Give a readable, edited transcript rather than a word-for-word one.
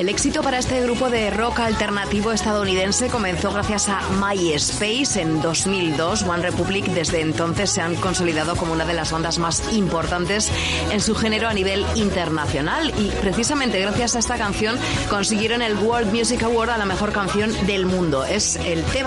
El éxito para este grupo de rock alternativo estadounidense comenzó gracias a MySpace en 2002. One Republic desde entonces se han consolidado como una de las bandas más importantes en su género a nivel internacional y precisamente gracias a esta canción consiguieron el World Music Award a la mejor canción del mundo. Es el tema